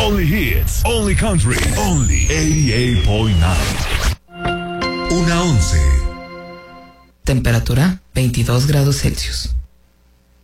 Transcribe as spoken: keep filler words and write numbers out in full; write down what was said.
Only hits, only country, only ochenta y ocho punto nueve. Una once. Temperatura veintidós grados Celsius.